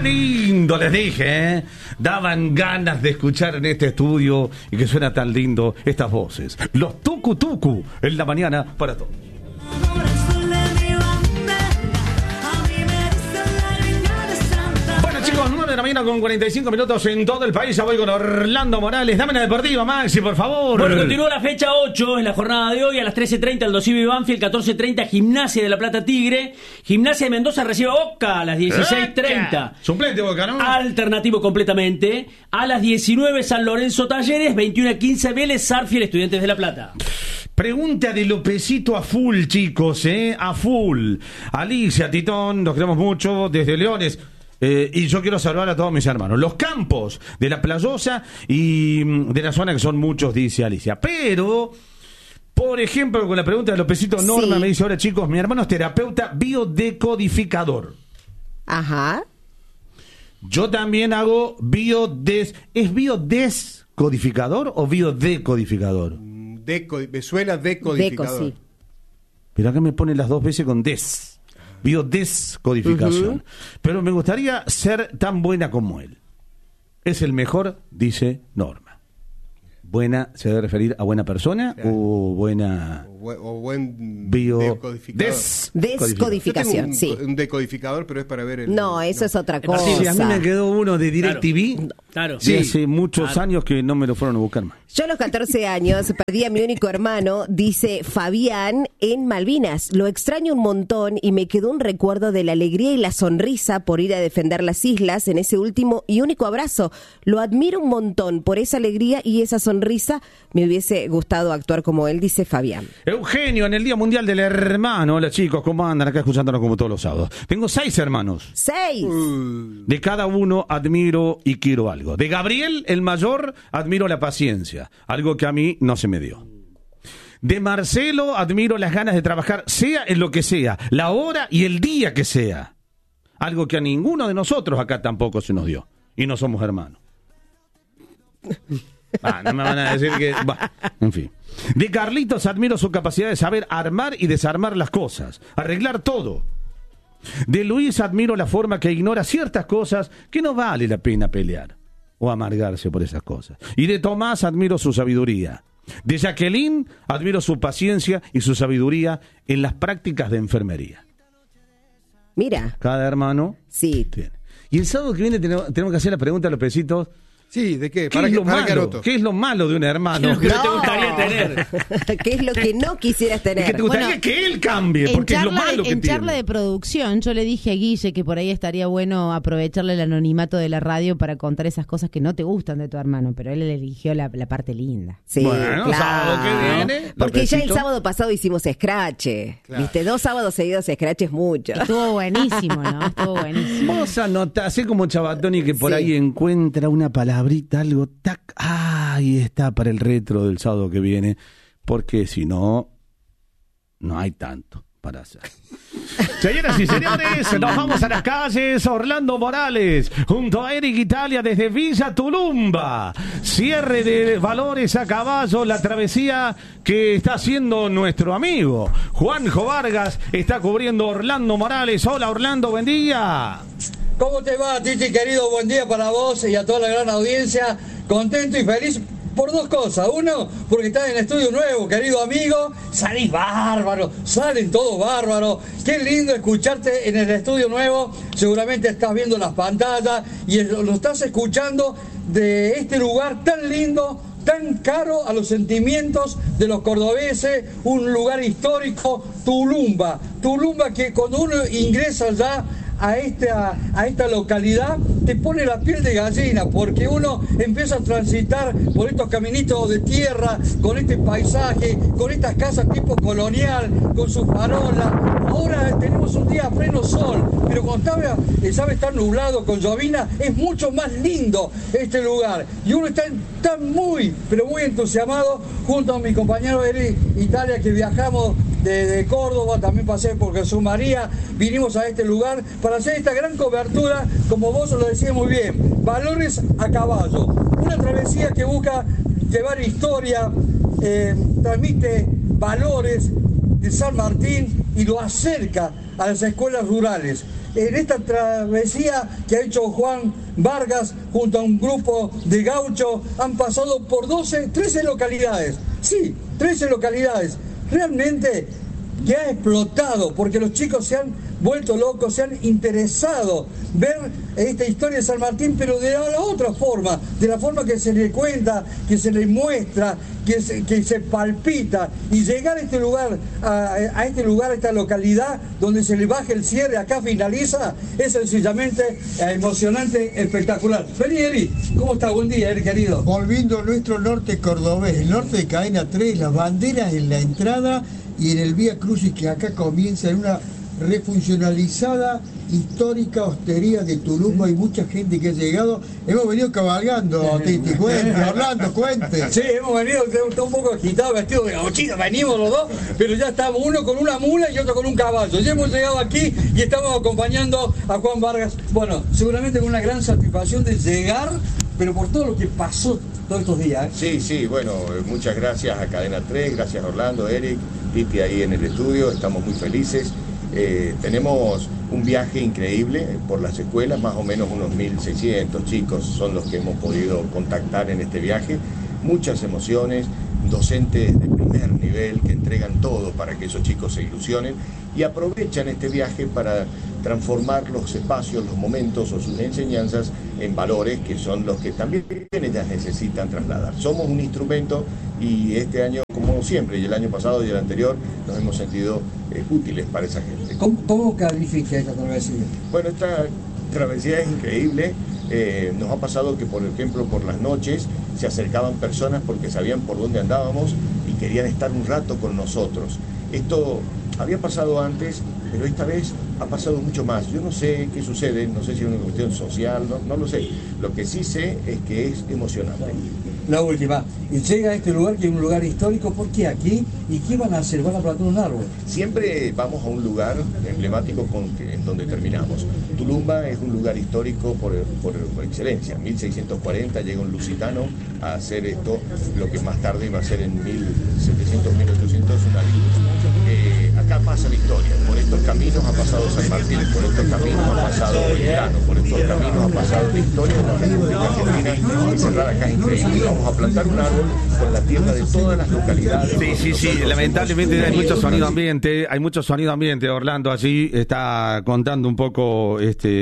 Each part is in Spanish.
lindo, les dije, ¿eh? Daban ganas de escuchar en este estudio y que suena tan lindo estas voces. Los Tucu Tucu en la mañana para todos. Bueno, chicos, 9 de la mañana con 45 minutos en todo el país. Ya voy con Orlando Morales. Dame la deportiva, Maxi, por favor. Bueno, continúa la fecha 8 en la jornada de hoy. A las 13:30 Aldo Civi Banfield, 14:30 Gimnasia de La Plata Tigre. Gimnasia de Mendoza recibe a Boca a las 16:30. Suplente Boca, ¿no? Alternativo completamente. A las 19 San Lorenzo Talleres, 21:15 Vélez Sarfield Estudiantes de La Plata. Pregunta de Lopecito a full, chicos, a full. Alicia, Titón, los queremos mucho desde Leones. Y yo quiero saludar a todos mis hermanos. Los campos de la Playosa y de la zona, que son muchos, dice Alicia. Pero, por ejemplo, con la pregunta de Lopecito, Norma me dice: ahora, chicos, mi hermano es terapeuta biodecodificador. Ajá. Yo también hago ¿Es biodescodificador o biodecodificador? Me suena decodificador. Deco, sí. Pero acá me pone las dos veces con biodescodificación. Pero me gustaría ser tan buena como él. Es el mejor, dice Norma. Buena, ¿se debe referir a buena persona o buena... O buen decodificador. Descodificación, Yo tengo un decodificador, pero es para ver el... No, eso es otra cosa. Sí, a mí me quedó uno de DirecTV. Claro. Sí, hace muchos años que no me lo fueron a buscar más. Yo a los 14 años perdí a mi único hermano, dice Fabián, en Malvinas. Lo extraño un montón y me quedó un recuerdo de la alegría y la sonrisa por ir a defender las islas en ese último y único abrazo. Lo admiro un montón por esa alegría y esa sonrisa. Me hubiese gustado actuar como él, dice Fabián. Eugenio, en el Día Mundial del Hermano. Hola, chicos, ¿cómo andan? Acá escuchándonos como todos los sábados. Tengo 6 hermanos. 6. De cada uno admiro y quiero algo. De Gabriel, el mayor, admiro la paciencia, algo que a mí no se me dio. De Marcelo, admiro las ganas de trabajar, sea en lo que sea, la hora y el día que sea, algo que a ninguno de nosotros acá tampoco se nos dio, y no somos hermanos. No me van a decir que... en fin. De Carlitos, admiro su capacidad de saber armar y desarmar las cosas, arreglar todo. De Luis, admiro la forma que ignora ciertas cosas que no vale la pena pelear o amargarse por esas cosas. Y de Tomás, admiro su sabiduría. De Jacqueline, admiro su paciencia y su sabiduría en las prácticas de enfermería. Mira. Cada hermano tiene. Y el sábado que viene tenemos que hacer la pregunta a los pesitos. Sí, ¿de qué? ¿Qué es lo malo de un hermano? ¿Qué te gustaría tener? ¿Qué es lo que no quisieras tener? ¿Qué te gustaría que él cambie? Porque es lo malo que en tiene. charla de producción yo le dije a Guille que por ahí estaría bueno aprovecharle el anonimato de la radio para contar esas cosas que no te gustan de tu hermano, pero él eligió la parte linda. Sí, bueno, claro. sábado que viene. Porque ya el sábado pasado hicimos scratch. Claro. ¿Viste? 2 sábados seguidos scratch es mucho. Estuvo buenísimo, ¿no? Estuvo buenísimo. Vos anotás, así como Chabatoni que por ahí encuentra una palabrita, algo, tac, ahí está para el retro del sábado que viene, porque si no, no hay tanto para hacer. Señoras y señores, nos vamos a las calles. Orlando Morales, junto a Eric Italia desde Villa Tulumba. Cierre de Valores a caballo, la travesía que está haciendo nuestro amigo Juanjo Vargas, está cubriendo Orlando Morales. Hola Orlando, buen día. ¿Cómo te va, Titi, querido? Buen día para vos y a toda la gran audiencia. Contento y feliz por 2 cosas. Uno, porque estás en estudio nuevo, querido amigo. Salís bárbaro, salen todos bárbaros. Qué lindo escucharte en el estudio nuevo. Seguramente estás viendo las pantallas y lo estás escuchando de este lugar tan lindo, tan caro a los sentimientos de los cordobeses, un lugar histórico, Tulumba. Tulumba, que cuando uno ingresa ya a esta localidad te pone la piel de gallina, porque uno empieza a transitar por estos caminitos de tierra, con este paisaje, con estas casas tipo colonial, con sus farolas. Ahora tenemos un día a pleno sol, pero cuando sabe estar nublado con llovina, es mucho más lindo este lugar. Y uno está muy, pero muy entusiasmado, junto a mi compañero Eric Italia, que viajamos de Córdoba, también pasé por Jesús María, vinimos a este lugar para hacer esta gran cobertura, como vos lo decías muy bien, Valores a caballo, una travesía que busca llevar historia, transmite valores de San Martín y lo acerca a las escuelas rurales. En esta travesía que ha hecho Juan Vargas junto a un grupo de gauchos, han pasado por 13 localidades. Sí, 13 localidades. Realmente que ha explotado, porque los chicos se han vuelto locos, se han interesado ver esta historia de San Martín, pero de la otra forma, de la forma que se le cuenta, que se le muestra, que se palpita, y llegar a este lugar, a esta localidad donde se le baja el cierre, acá finaliza, es sencillamente emocionante, espectacular. Vení, Eri, ¿cómo está? Buen día, Eri, querido. Volviendo a nuestro norte cordobés, el norte de Cadena 3, las banderas en la entrada y en el Vía Crucis, que acá comienza en una refuncionalizada histórica hostería de Tulumba. Hay mucha gente que ha llegado. Hemos venido cabalgando, Titi, cuente, Orlando, cuente. Sí, hemos venido un poco agitados, vestidos de gauchito, venimos los dos, pero ya estamos, uno con una mula y otro con un caballo. Ya hemos llegado aquí y estamos acompañando a Juan Vargas. Bueno, seguramente con una gran satisfacción de llegar, pero por todo lo que pasó todos estos días. Sí, bueno, muchas gracias a Cadena 3, gracias a Orlando, Eric, Titi ahí en el estudio, estamos muy felices. Tenemos un viaje increíble por las escuelas, más o menos unos 1.600 chicos son los que hemos podido contactar en este viaje. Muchas emociones, docentes de primer nivel que entregan todo para que esos chicos se ilusionen y aprovechan este viaje para transformar los espacios, los momentos o sus enseñanzas en valores que son los que también ellas necesitan trasladar. Somos un instrumento y este año, como siempre, y el año pasado y el anterior, nos hemos sentido útiles para esa gente. ¿Cómo califica esta travesía? Bueno, esta travesía es increíble. Nos ha pasado que, por ejemplo, por las noches se acercaban personas porque sabían por dónde andábamos y querían estar un rato con nosotros. Esto había pasado antes, pero esta vez ha pasado mucho más. Yo no sé qué sucede, no sé si es una cuestión social, no lo sé. Lo que sí sé es que es emocionante. La última, y llega a este lugar que es un lugar histórico, ¿por qué aquí? ¿Y qué van a hacer? ¿Van a plantar un árbol? Siempre vamos a un lugar emblemático en donde terminamos. Tulumba es un lugar histórico por excelencia. En 1640 llega un lusitano a hacer esto, lo que más tarde iba a ser en 1700, 1800 una villa. Acá pasa la historia, por estos caminos ha pasado San Martín, por estos caminos ha pasado Belgrano, por estos caminos ha pasado la historia de la República Argentina, y cerrar acá es increíble. Vamos a plantar un árbol con la tierra de todas las localidades. Sí, lamentablemente hay mucho sonido ambiente, Orlando allí está contando un poco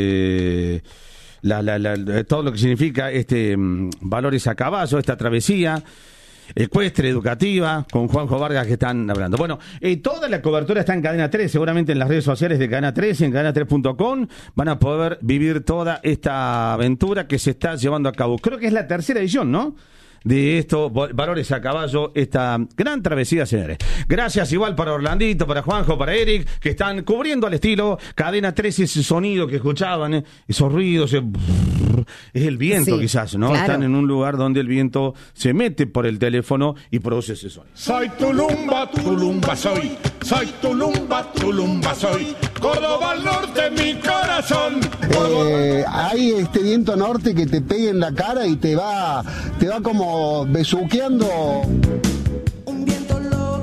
todo lo que significa valores a caballo, esta travesía ecuestre, educativa, con Juanjo Vargas que están hablando. Bueno, toda la cobertura está en Cadena 3, seguramente en las redes sociales de Cadena 3, en cadena3.com, van a poder vivir toda esta aventura que se está llevando a cabo. Creo que es la tercera edición, ¿no?, de estos valores a caballo, esta gran travesía, señores. Gracias igual para Orlandito, para Juanjo, para Eric, que están cubriendo al estilo Cadena 3, ese sonido que escuchaban, esos ruidos, es el viento, sí, quizás, ¿no? Claro. Están en un lugar donde el viento se mete por el teléfono y produce ese sonido. Soy Tulumba, Tulumba soy. Soy Tulumba, Tulumba soy. Córdoba al norte, mi corazón. Hay este viento norte que te pega en la cara y te va como besuqueando. Un viento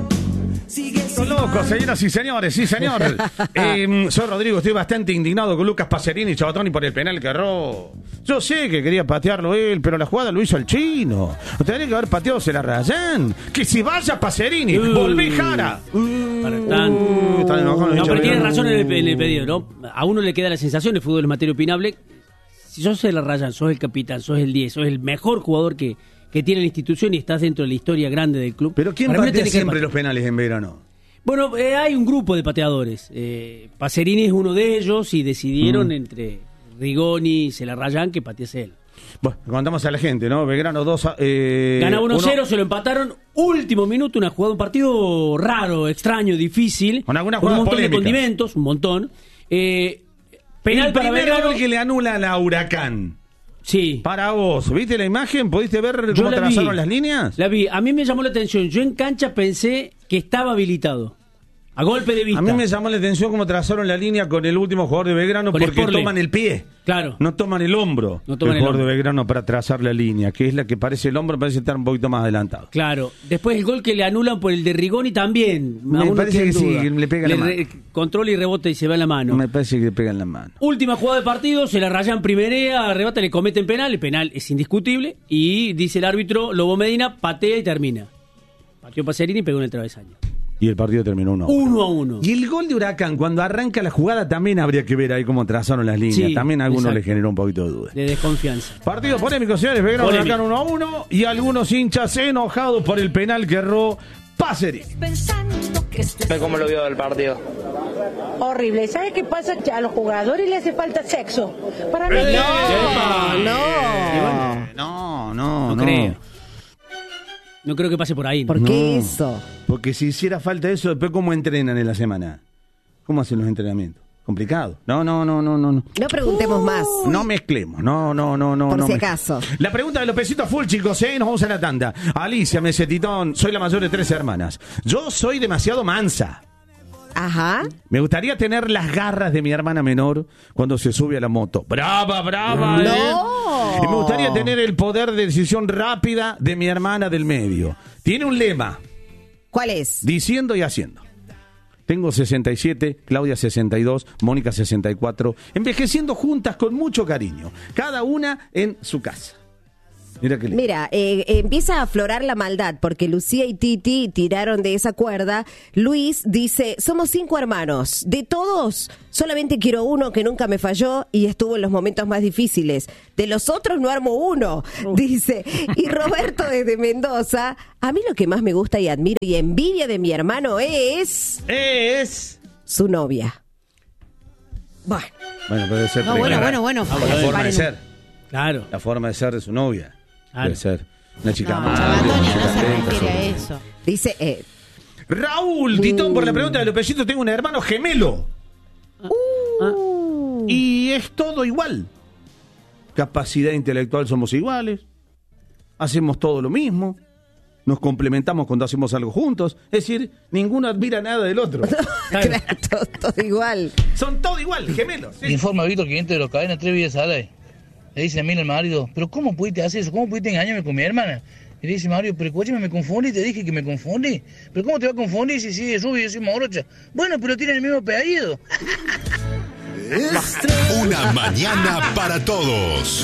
loco, señoras y señores, sí señor. Soy Rodrigo, estoy bastante indignado con Lucas Pacerini y Chabatoni por el penal que erró. Yo sé que quería patearlo él, pero la jugada lo hizo el chino. Tendría que haber pateado se la Rayán. Que si vaya Pacerini, volví Jara. No, pero tiene razón en el pedido, ¿no? A uno le queda la sensación, el fútbol es materia opinable. Si sos el Rayán, sos el capitán, sos el 10, sos el mejor jugador que tiene la institución y estás dentro de la historia grande del club. ¿Pero quién patea siempre los penales en Belgrano? Bueno, hay un grupo de pateadores. Pacerini es uno de ellos y decidieron entre Rigoni y Celarrayán que patease él. Bueno, contamos a la gente, ¿no? Belgrano 2... Gana 1-0, se lo empataron. Último minuto, un partido raro, extraño, difícil. Con algunas jugadas polémicas. De condimentos, un montón. Penal el para Belgrano que le anula a la Huracán. Sí. Para vos, ¿viste la imagen? ¿Pudiste ver cómo trazaron las líneas? La vi. A mí me llamó la atención. Yo en cancha pensé que estaba habilitado. A golpe de vista. A mí me llamó la atención cómo trazaron la línea con el último jugador de Belgrano porque toman el pie. Claro. No toman el hombro No toman el el jugador de hombro. Belgrano para trazar la línea, que es la que parece el hombro, parece estar un poquito más adelantado. Claro. Después el gol que le anulan por el de Rigoni también. Me Aún parece queda en que sí, duda. le pega en la mano. Controla y rebota y se va en la mano. Me parece que le pegan la mano. Última jugada de partido, se la rayan primerea, arrebata, le cometen penal, el penal es indiscutible, y dice el árbitro, Lobo Medina, patea y termina. Pateó Pacerini y pegó en el travesaño. Y el partido terminó 1-1. 1-1. Y el gol de Huracán, cuando arranca la jugada, también habría que ver ahí cómo trazaron las líneas. Sí, también a algunos exacto. le generó un poquito de duda. De desconfianza. Partido polémico, señores. Belgrano Polémico. Huracán 1-1 y algunos hinchas enojados por el penal que erró Pacerini. ¿Cómo lo vio el partido? Horrible. ¿Sabes qué pasa? Que a los jugadores les hace falta sexo. Para mí. No creo. No creo que pase por ahí. ¿Por qué eso? Porque si hiciera falta eso, después ¿cómo entrenan en la semana? ¿Cómo hacen los entrenamientos? Complicado. No. No preguntemos más. No mezclemos. No. Por si mezclemos. acaso. La pregunta de los pesitos full, chicos, nos vamos a la tanda. Alicia Mesetitón, soy la mayor de 13 hermanas. Yo soy demasiado mansa. Ajá. Me gustaría tener las garras de mi hermana menor cuando se sube a la moto. ¡Brava! No. Y me gustaría tener el poder de decisión rápida de mi hermana del medio. Tiene un lema. ¿Cuál es? Diciendo y haciendo. Tengo 67, Claudia 62, Mónica 64, envejeciendo juntas con mucho cariño, cada una en su casa. Mira qué lindo. Mira, empieza a aflorar la maldad porque Lucía y Titi tiraron de esa cuerda. Luis dice, somos 5 hermanos. De todos, solamente quiero uno que nunca me falló y estuvo en los momentos más difíciles. De los otros no armo uno, dice. Y Roberto desde Mendoza, a mí lo que más me gusta y admiro y envidia de mi hermano es su novia. Bueno, puede ser. No, bueno. La forma de ser. Claro. La forma de ser de su novia. Claro. Puede ser. Una chica No, amable, Antonio, no se atenta, refiere a sobre- eso. Dice, Raúl Titón, por la pregunta de los pesitos, tengo un hermano gemelo. Y es todo igual. Capacidad intelectual somos iguales. Hacemos todo lo mismo. Nos complementamos cuando hacemos algo juntos. Es decir, ninguno admira nada del otro. claro, todo igual. Son todo igual, gemelos. Sí. Informa Víctor, cliente de los Cadena 3 Villas Alay. Le dice a mí el marido, pero ¿cómo pudiste hacer eso? ¿Cómo pudiste engañarme con mi hermana? Y le dice Mario, pero escúchame, me confundí, te dije que me confundí. ¿Pero cómo te va a confundir si sigue Rubio y yo soy Morocha? Bueno, pero tienen el mismo apellido. Una mañana para todos.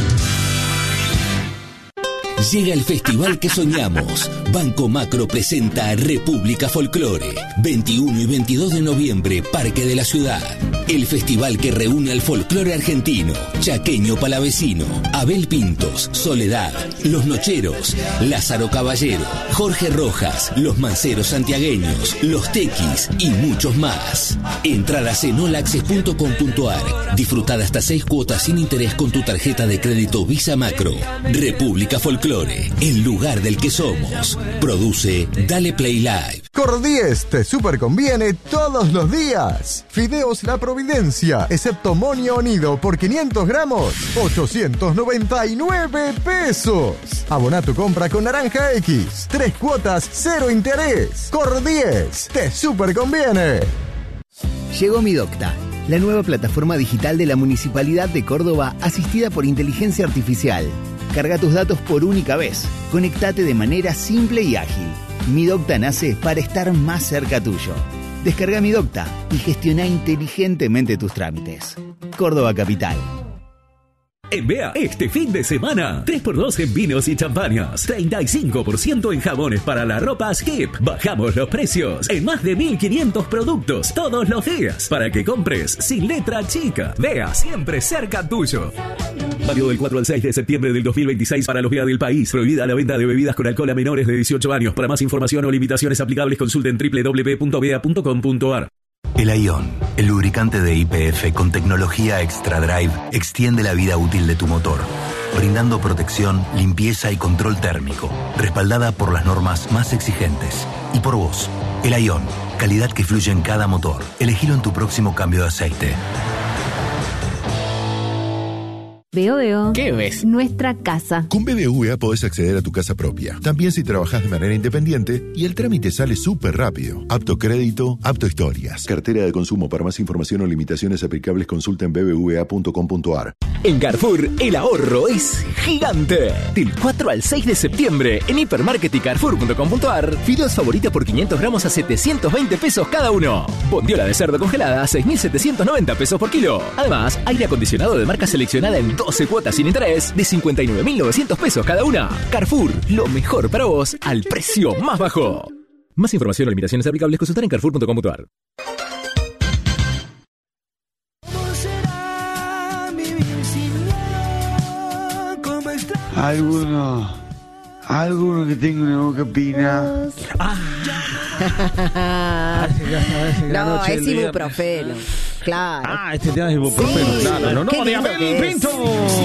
Llega el festival que soñamos. Banco Macro presenta República Folclore. 21 y 22 de noviembre, Parque de la Ciudad. El festival que reúne al folclore argentino, chaqueño palavecino, Abel Pintos, Soledad, Los Nocheros, Lázaro Caballero, Jorge Rojas, Los Manceros Santiagueños, Los Tequis y muchos más. Entradas en olaccess.com.ar. Disfrutada hasta 6 cuotas sin interés con tu tarjeta de crédito Visa Macro. República Folclore, el lugar del que somos. Produce Dale Play Live. Cor10 te super conviene todos los días. Fideos La Providencia, excepto monio nido por 500 gramos, 899 pesos. Abona tu compra con Naranja X. 3 cuotas, 0 interés. Cor10 te super conviene. Llegó Mi Docta, la nueva plataforma digital de la Municipalidad de Córdoba asistida por inteligencia artificial. Carga tus datos por única vez. Conectate de manera simple y ágil. Mi Docta nace para estar más cerca tuyo. Descarga Mi Docta y gestiona inteligentemente tus trámites. Córdoba Capital. En Bea, este fin de semana, 3x2 en vinos y champañas, 35% en jabones para la ropa Skip. Bajamos los precios en más de 1.500 productos todos los días para que compres sin letra chica. Bea, siempre cerca tuyo. Válido del 4 al 6 de septiembre del 2026 para los Bea del país. Prohibida la venta de bebidas con alcohol a menores de 18 años. Para más información o limitaciones aplicables, consulten www.bea.com.ar. El Ion, el lubricante de YPF con tecnología Extra Drive, extiende la vida útil de tu motor, brindando protección, limpieza y control térmico, respaldada por las normas más exigentes. Y por vos, el Ion, calidad que fluye en cada motor. Elegilo en tu próximo cambio de aceite. Veo. ¿Qué ves? Nuestra casa. Con BBVA podés acceder a tu casa propia. También si trabajás de manera independiente y el trámite sale súper rápido. Apto crédito, apto historias. Cartera de consumo. Para más información o limitaciones aplicables consulta en bbva.com.ar. En Carrefour, el ahorro es gigante. Del 4 al 6 de septiembre, en Hipermarket y Carrefour.com.ar, fideos favoritas por 500 gramos a 720 pesos cada uno. Bondiola de cerdo congelada a 6.790 pesos por kilo. Además, aire acondicionado de marca seleccionada en 12 cuotas sin interés de 59.900 pesos cada una. Carrefour, lo mejor para vos al precio más bajo. Más información o limitaciones aplicables consultar en Carrefour.com.ar. Alguno que tenga una boca pina. No, es ibuprofeno. Claro. Este tema es ibuprofeno, Sí, claro. No, qué de lindo Abel que es. Pinto.